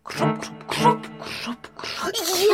Křup, křup, křup, křup, křup.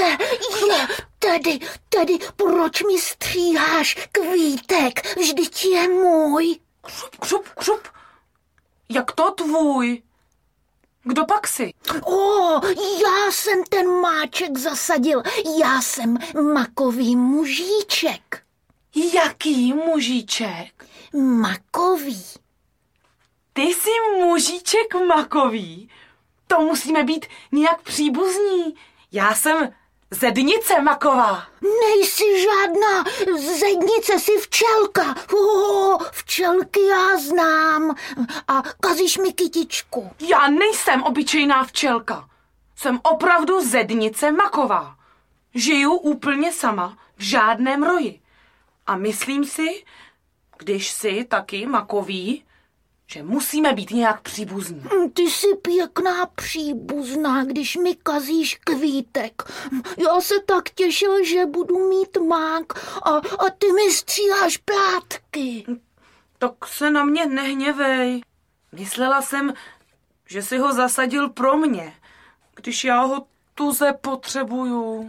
Tedy, proč mi stříháš kvítek? Vždyť je můj. Křup, křup, křup. Jak to tvůj? Kdo pak jsi? Já jsem ten máček zasadil. Já jsem makový mužíček. Jaký mužíček? Makový. Ty jsi mužíček makový? To musíme být nějak příbuzní. Já jsem zednice maková. Nejsi žádná zednice, jsi včelka. Včelky já znám. A kazíš mi kytičku. Já nejsem obyčejná včelka. Jsem opravdu zednice maková. Žiju úplně sama, v žádném roji. A myslím si, když jsi taky makový, že musíme být nějak příbuzní. Ty jsi pěkná příbuzná, když mi kazíš kvítek. Já se tak těšil, že budu mít mák a ty mi stříháš plátky. Tak se na mě nehněvej. Myslela jsem, že jsi ho zasadil pro mě, když já ho tuze potřebuju.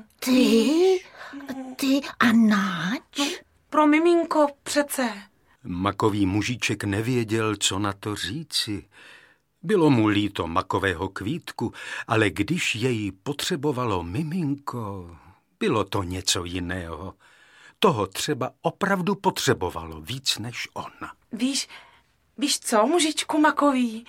Ty a náč? No, pro miminko přece. Makový mužíček nevěděl, co na to říci. Bylo mu líto makového kvítku, ale když jej potřebovalo miminko, bylo to něco jiného. Toho třeba opravdu potřebovalo víc než ona. Víš co, mužičku makový?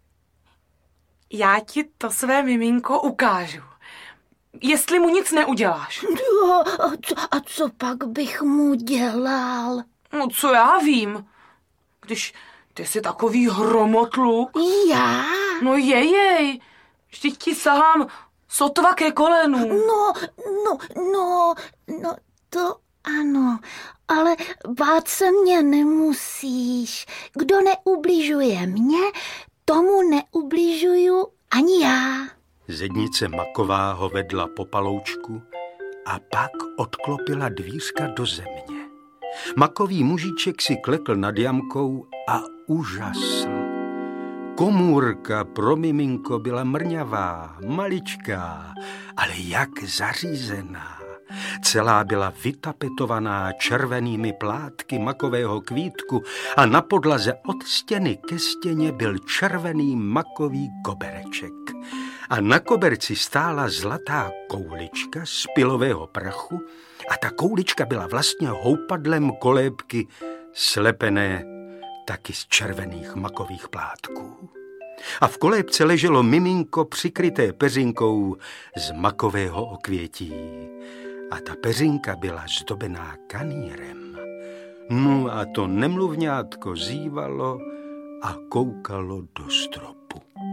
Já ti to své miminko ukážu. Jestli mu nic neuděláš. A co pak bych mu dělal? No, co já vím, když ty jsi takový hromotluk. Já? No jejej, vždyť ti sahám sotva ke kolenu. No, to ano, ale bát se mě nemusíš. Kdo neubližuje mně, tomu neubližuju ani já. Zednice maková ho vedla po paloučku a pak odklopila dvířka do země. Makový mužíček si klekl nad jamkou a úžasl. Komůrka pro miminko byla mrňavá, maličká, ale jak zařízená. Celá byla vytapetovaná červenými plátky makového kvítku a na podlaze od stěny ke stěně byl červený makový kobereček. A na koberci stála zlatá koulička z pylového prachu a ta koulička byla vlastně houpadlem kolébky slepené taky z červených makových plátků. A v kolébce leželo miminko přikryté peřinkou z makového okvětí. A ta peřinka byla zdobená kanýrem. No a to nemluvňátko zívalo a koukalo do stropu.